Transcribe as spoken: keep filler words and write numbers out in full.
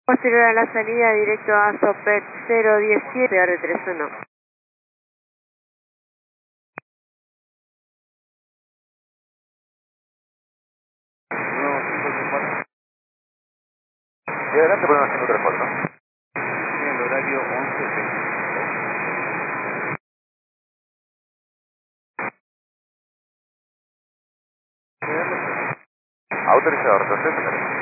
Posterior a la salida, directo a Sopet cero diecisiete R treinta y uno. Y adelante ponemos cinco tres cuatro. En el horario once veinticinco. Autorizado, retroceder.